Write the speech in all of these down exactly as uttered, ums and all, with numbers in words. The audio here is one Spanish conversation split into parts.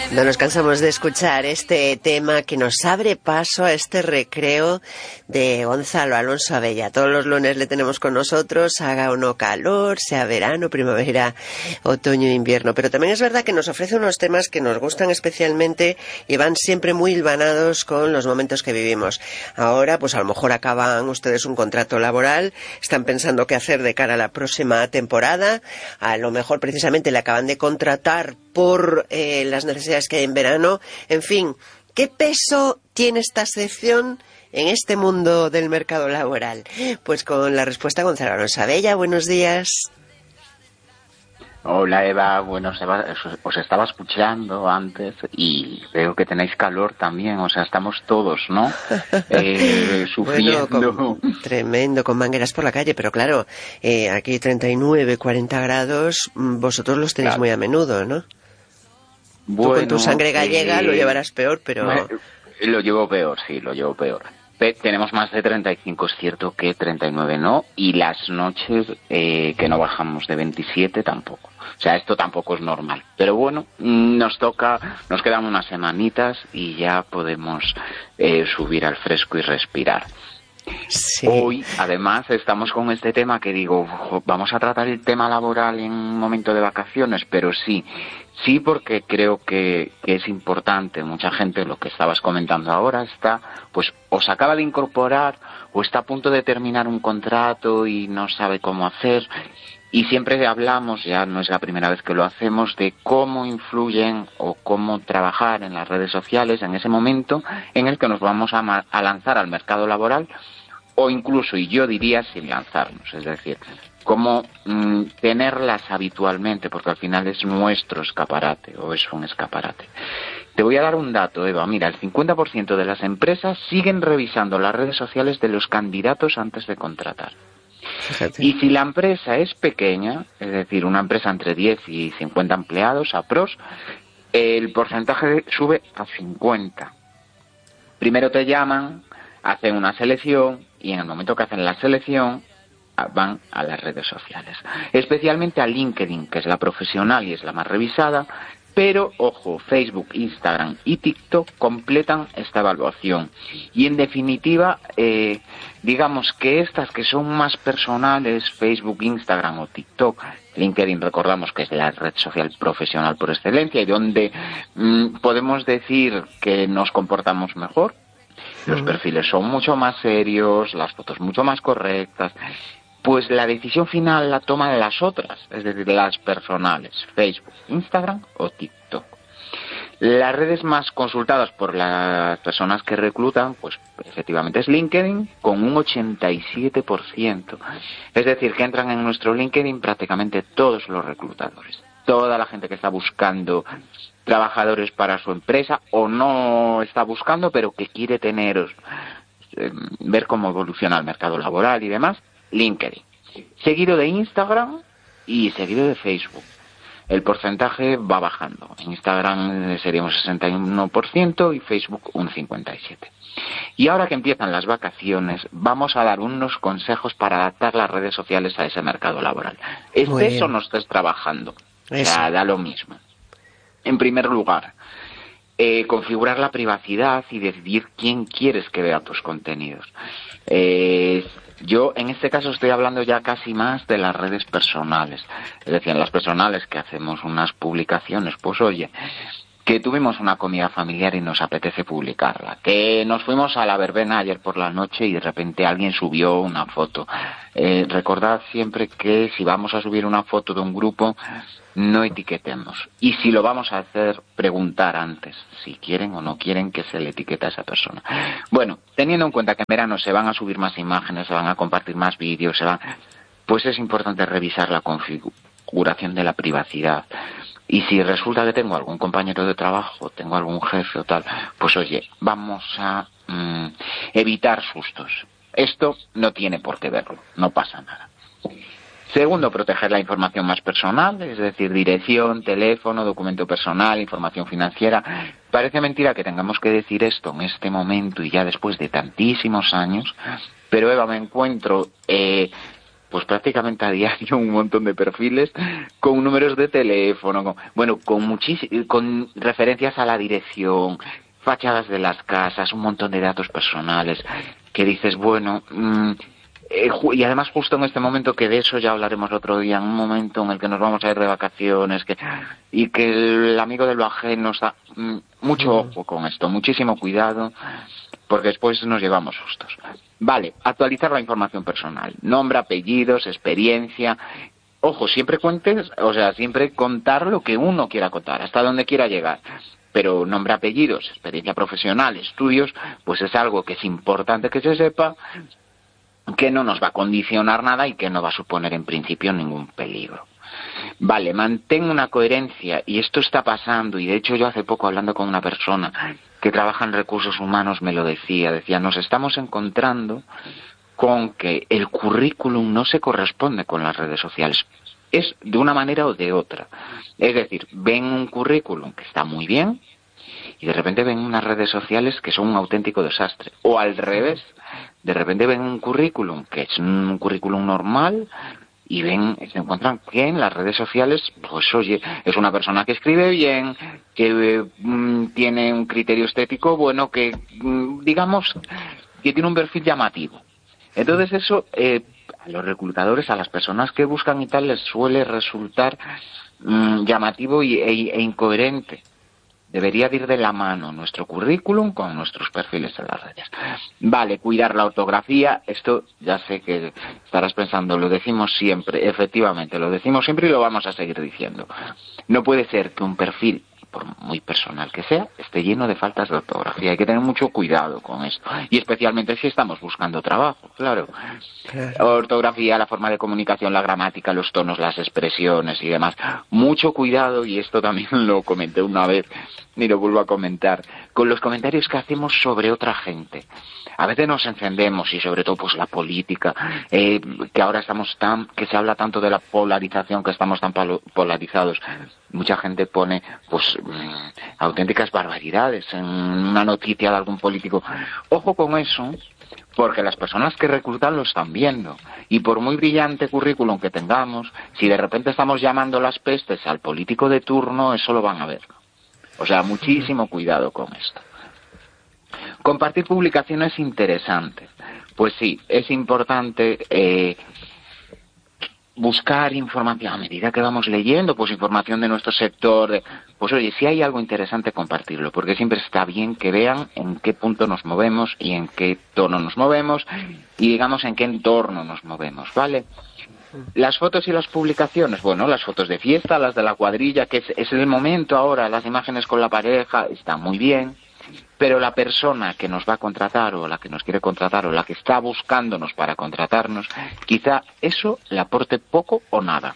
No nos cansamos de escuchar este tema que nos abre paso a este recreo de Gonzalo Alonso Abella. Todos los lunes le tenemos con nosotros, haga o no calor, sea verano, primavera, otoño, invierno. Pero también es verdad que nos ofrece unos temas que nos gustan especialmente y van siempre muy hilvanados con los momentos que vivimos. Ahora, pues a lo mejor acaban ustedes un contrato laboral, están pensando qué hacer de cara a la próxima temporada, a lo mejor precisamente le acaban de contratar por eh, las necesidades que hay en verano. En fin, ¿qué peso tiene esta sección en este mundo del mercado laboral? Pues con la respuesta Gonzalo Alonso Abella. Buenos días. Hola Eva, bueno, os estaba escuchando antes y veo que tenéis calor también, o sea, estamos todos, ¿no? Eh, sufriendo. Bueno, con, tremendo, con mangueras por la calle, pero claro, eh, aquí treinta y nueve, cuarenta grados, vosotros los tenéis claro. muy a menudo, ¿no? Bueno, tú con tu sangre gallega eh, lo llevarás peor, pero... Me, lo llevo peor, sí, lo llevo peor. Pe- tenemos más de treinta y cinco, es cierto que treinta y nueve no, y las noches eh, que no bajamos de veintisiete tampoco. O sea, esto tampoco es normal. Pero bueno, nos toca, nos quedan unas semanitas y ya podemos eh, subir al fresco y respirar. Sí. Hoy, además, estamos con este tema que digo, vamos a tratar el tema laboral en un momento de vacaciones, pero sí, sí porque creo que, que es importante. Mucha gente, lo que estabas comentando ahora, está, pues, o se acaba de incorporar o está a punto de terminar un contrato y no sabe cómo hacer. Y siempre hablamos, ya no es la primera vez que lo hacemos, de cómo influyen o cómo trabajar en las redes sociales en ese momento en el que nos vamos a, ma- a lanzar al mercado laboral, o incluso, y yo diría, sin lanzarnos, es decir, cómo mmm, tenerlas habitualmente, porque al final es nuestro escaparate, o es un escaparate. Te voy a dar un dato, Eva. Mira, el cincuenta por ciento de las empresas siguen revisando las redes sociales de los candidatos antes de contratar. Fíjate. Y si la empresa es pequeña, es decir, una empresa entre diez y cincuenta empleados, a pros, el porcentaje sube a cincuenta. Primero te llaman, hacen una selección y en el momento que hacen la selección van a las redes sociales. Especialmente a LinkedIn, que es la profesional y es la más revisada. Pero, ojo, Facebook, Instagram y TikTok completan esta evaluación. Y, en definitiva, eh, digamos que estas que son más personales, Facebook, Instagram o TikTok, LinkedIn recordamos que es la red social profesional por excelencia y donde mmm, podemos decir que nos comportamos mejor. Los perfiles son mucho más serios, las fotos mucho más correctas. Pues la decisión final la toman las otras, es decir, las personales, Facebook, Instagram o TikTok. Las redes más consultadas por las personas que reclutan, pues efectivamente es LinkedIn, con un ochenta y siete por ciento. Es decir, que entran en nuestro LinkedIn prácticamente todos los reclutadores. Toda la gente que está buscando trabajadores para su empresa o no está buscando, pero que quiere tener, eh, ver cómo evoluciona el mercado laboral y demás. LinkedIn, seguido de Instagram y seguido de Facebook. El porcentaje va bajando. En Instagram sería un sesenta y uno por ciento y Facebook un cincuenta y siete por ciento. Y ahora que empiezan las vacaciones, vamos a dar unos consejos para adaptar las redes sociales a ese mercado laboral. Estés o no estés trabajando, o sea, da lo mismo. En primer lugar, eh, configurar la privacidad y decidir quién quieres que vea tus contenidos. Eh, Yo, en este caso, estoy hablando ya casi más de las redes personales. Es decir, en las personales que hacemos unas publicaciones, pues oye, que tuvimos una comida familiar y nos apetece publicarla. Que nos fuimos a la verbena ayer por la noche y de repente alguien subió una foto. Eh, recordad siempre que si vamos a subir una foto de un grupo, no etiquetemos. Y si lo vamos a hacer, preguntar antes si quieren o no quieren que se le etiquete a esa persona. Bueno, teniendo en cuenta que en verano se van a subir más imágenes, se van a compartir más vídeos, se van... pues es importante revisar la configuración de la privacidad. Y si resulta que tengo algún compañero de trabajo, tengo algún jefe o tal, pues oye, vamos a mmm, evitar sustos. Esto no tiene por qué verlo, no pasa nada. Segundo, proteger la información más personal, es decir, dirección, teléfono, documento personal, información financiera. Parece mentira que tengamos que decir esto en este momento y ya después de tantísimos años, pero Eva, me encuentro eh, pues prácticamente a diario un montón de perfiles con números de teléfono, con, bueno, con muchis- con referencias a la dirección, fachadas de las casas, un montón de datos personales, que dices, bueno, mmm, eh, y además justo en este momento, que de eso ya hablaremos otro día, en un momento en el que nos vamos a ir de vacaciones, que y que el amigo de lo ajeno está, mmm, mucho ojo con esto, muchísimo cuidado, porque después nos llevamos sustos. Vale, actualizar la información personal, nombre, apellidos, experiencia. Ojo, siempre cuentes, o sea, siempre contar lo que uno quiera contar, hasta donde quiera llegar. Pero nombre, apellidos, experiencia profesional, estudios, pues es algo que es importante que se sepa, que no nos va a condicionar nada y que no va a suponer en principio ningún peligro. Vale, mantén una coherencia, y esto está pasando, y de hecho yo hace poco hablando con una persona que trabaja en recursos humanos me lo decía, decía, nos estamos encontrando con que el currículum no se corresponde con las redes sociales, es de una manera o de otra. Es decir, ven un currículum que está muy bien y de repente ven unas redes sociales que son un auténtico desastre, o al revés, de repente ven un currículum que es un currículum normal y ven, se encuentran que en las redes sociales, pues oye, es una persona que escribe bien, que mm, tiene un criterio estético bueno, que mm, digamos que tiene un perfil llamativo. Entonces eso eh, a los reclutadores, a las personas que buscan y tal, les suele resultar mm, llamativo y, e, e incoherente. Debería de ir de la mano nuestro currículum con nuestros perfiles en las redes. Vale, cuidar la ortografía, esto ya sé que estarás pensando, lo decimos siempre, efectivamente, lo decimos siempre y lo vamos a seguir diciendo. No puede ser que un perfil, por muy personal que sea, esté lleno de faltas de ortografía. Hay que tener mucho cuidado con esto. Y especialmente si estamos buscando trabajo, claro. Claro. Ortografía, la forma de comunicación, la gramática, los tonos, las expresiones y demás. Mucho cuidado, y esto también lo comenté una vez, ni lo vuelvo a comentar, con los comentarios que hacemos sobre otra gente. A veces nos encendemos, y sobre todo pues la política, eh, que ahora estamos tan, que se habla tanto de la polarización, que estamos tan polarizados. Mucha gente pone pues mmm, auténticas barbaridades en una noticia de algún político. Ojo con eso, porque las personas que reclutan lo están viendo, y por muy brillante currículum que tengamos, si de repente estamos llamando las pestes al político de turno, eso lo van a ver. O sea, muchísimo cuidado con esto. Compartir publicaciones interesantes. Pues sí, es importante eh, buscar información a medida que vamos leyendo, pues información de nuestro sector. Pues oye, si hay algo interesante, compartirlo, porque siempre está bien que vean en qué punto nos movemos y en qué tono nos movemos y digamos en qué entorno nos movemos, ¿vale? Las fotos y las publicaciones, bueno, las fotos de fiesta, las de la cuadrilla, que es, es el momento ahora, las imágenes con la pareja, están muy bien. Pero la persona que nos va a contratar, o la que nos quiere contratar, o la que está buscándonos para contratarnos, quizá eso le aporte poco o nada.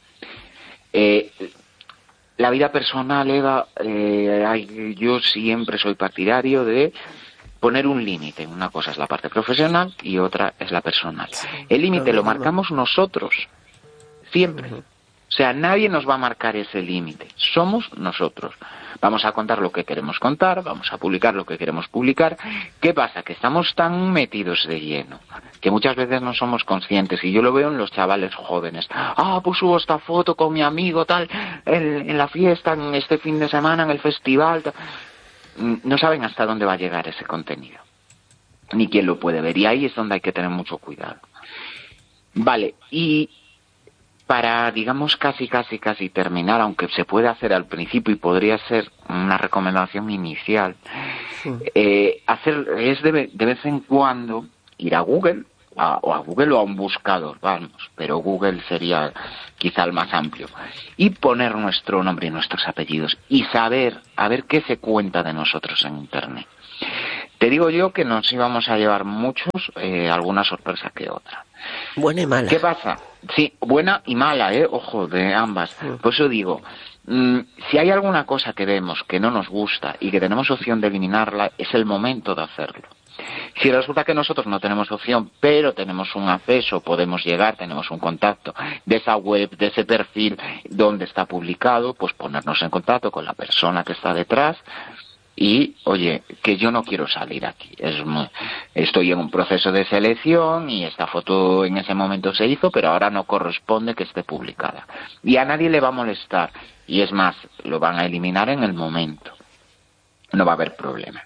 Eh, la vida personal, Eva, eh, yo siempre soy partidario de poner un límite. Una cosa es la parte profesional y otra es la personal. El límite lo marcamos nosotros, siempre. O sea, nadie nos va a marcar ese límite. Somos nosotros. Vamos a contar lo que queremos contar, vamos a publicar lo que queremos publicar. ¿Qué pasa? Que estamos tan metidos de lleno que muchas veces no somos conscientes, y yo lo veo en los chavales jóvenes. Ah, pues subo esta foto con mi amigo, tal, en, en la fiesta, en este fin de semana, en el festival. Tal. No saben hasta dónde va a llegar ese contenido, ni quién lo puede ver, y ahí es donde hay que tener mucho cuidado. Vale, y para, digamos, casi, casi, casi terminar, aunque se puede hacer al principio y podría ser una recomendación inicial, sí. eh, hacer es de, de vez en cuando ir a Google, a, o a Google o a un buscador, vamos, pero Google sería quizá el más amplio, y poner nuestro nombre y nuestros apellidos y saber, a ver qué se cuenta de nosotros en Internet. Te digo yo que nos íbamos a llevar muchos, eh, alguna sorpresa que otra. Buena y mala. ¿Qué pasa? Sí, buena y mala, ¿eh? Ojo, de ambas. Sí. Por eso digo, mmm, si hay alguna cosa que vemos que no nos gusta y que tenemos opción de eliminarla, es el momento de hacerlo. Si resulta que nosotros no tenemos opción, pero tenemos un acceso, podemos llegar, tenemos un contacto de esa web, de ese perfil donde está publicado, pues ponernos en contacto con la persona que está detrás y, oye, que yo no quiero salir aquí. Es muy, estoy en un proceso de selección y esta foto en ese momento se hizo, pero ahora no corresponde que esté publicada. Y a nadie le va a molestar. Y es más, lo van a eliminar en el momento. No va a haber problema.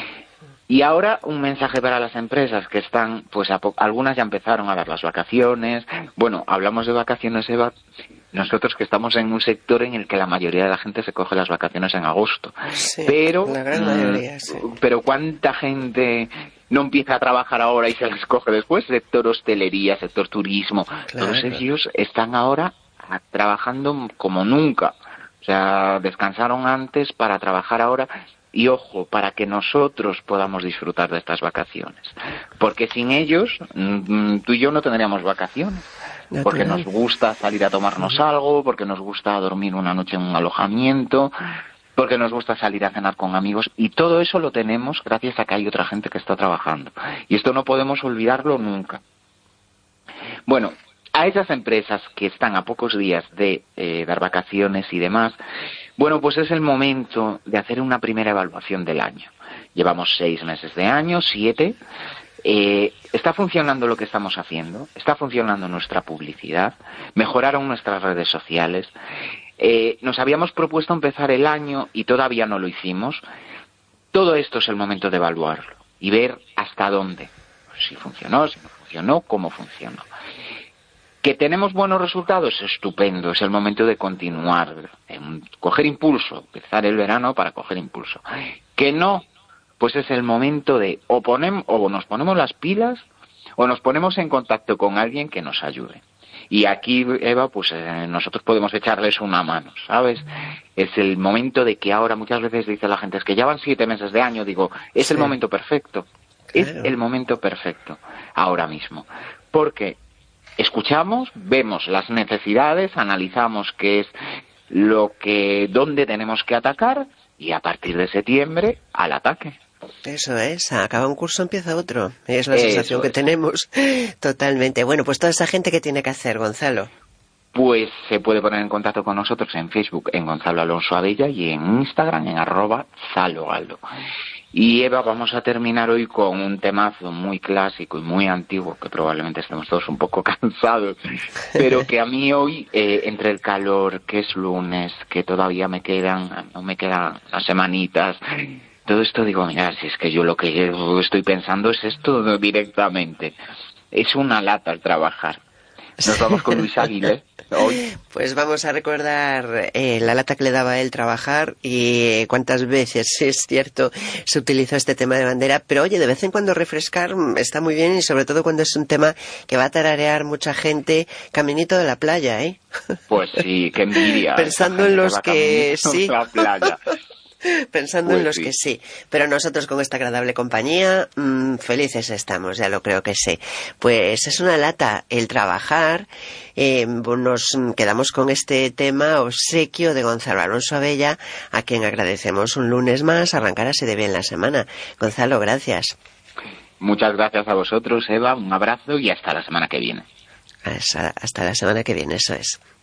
Y ahora un mensaje para las empresas que están, pues a algunas ya empezaron a dar las vacaciones. Bueno, hablamos de vacaciones, Eva, nosotros que estamos en un sector en el que la mayoría de la gente se coge las vacaciones en agosto. Sí, pero, la gran mayoría, sí. Pero ¿cuánta gente no empieza a trabajar ahora y se las coge después? Sector hostelería, sector turismo, claro. Todos ellos están ahora trabajando como nunca. O sea, descansaron antes para trabajar ahora. Y ojo, para que nosotros podamos disfrutar de estas vacaciones. Porque sin ellos, tú y yo no tendríamos vacaciones. Porque nos gusta salir a tomarnos algo, porque nos gusta dormir una noche en un alojamiento, porque nos gusta salir a cenar con amigos. Y todo eso lo tenemos gracias a que hay otra gente que está trabajando. Y esto no podemos olvidarlo nunca. Bueno, a esas empresas que están a pocos días de eh, dar vacaciones y demás, bueno, pues es el momento de hacer una primera evaluación del año. Llevamos seis meses de año, siete. Eh, ¿Está funcionando lo que estamos haciendo? ¿Está funcionando nuestra publicidad? ¿Mejoraron nuestras redes sociales? Eh, nos habíamos propuesto empezar el año y todavía no lo hicimos. Todo esto es el momento de evaluarlo y ver hasta dónde. Si funcionó, si no funcionó, cómo funcionó. ¿Que tenemos buenos resultados? Estupendo, es el momento de continuar, de coger impulso, empezar el verano para coger impulso. ¿Que no? Pues es el momento de o, ponemos, o nos ponemos las pilas o nos ponemos en contacto con alguien que nos ayude. Y aquí, Eva, pues eh, nosotros podemos echarles una mano, ¿sabes? Es el momento de que ahora muchas veces dice la gente, es que ya van siete meses de año, digo, es sí. el momento perfecto, claro. Es el momento perfecto, ahora mismo. Porque escuchamos, vemos las necesidades, analizamos qué es lo que, dónde tenemos que atacar y a partir de septiembre al ataque. Eso es, acaba un curso, empieza otro. Es la sensación que tenemos totalmente. Bueno, pues toda esa gente, ¿qué tiene que hacer, Gonzalo? Pues se puede poner en contacto con nosotros en Facebook, en Gonzalo Alonso Abella, y en Instagram, en arroba Zalogaldo. Y Eva, vamos a terminar hoy con un temazo muy clásico y muy antiguo, que probablemente estemos todos un poco cansados, pero que a mí hoy, eh, entre el calor, que es lunes, que todavía me quedan, no me quedan unas semanitas, todo esto digo, mira, si es que yo lo que estoy pensando es esto directamente. Es una lata el trabajar. Nos vamos con Luis Aguilé hoy. Pues vamos a recordar eh, la lata que le daba a él trabajar y eh, cuántas veces, es cierto, se utilizó este tema de bandera, pero oye, de vez en cuando refrescar está muy bien y sobre todo cuando es un tema que va a tararear mucha gente caminito de la playa, ¿eh? Pues sí, qué envidia. Pensando en los que sí. La playa. Pensando pues en los sí. que sí, pero nosotros con esta agradable compañía mmm, felices estamos, ya lo creo que sí. Pues es una lata el trabajar. Eh, nos quedamos con este tema obsequio de Gonzalo Alonso Abella, a quien agradecemos un lunes más arrancar así de bien la semana. Gonzalo, gracias. Muchas gracias a vosotros, Eva, un abrazo y hasta la semana que viene. Hasta, hasta la semana que viene, eso es.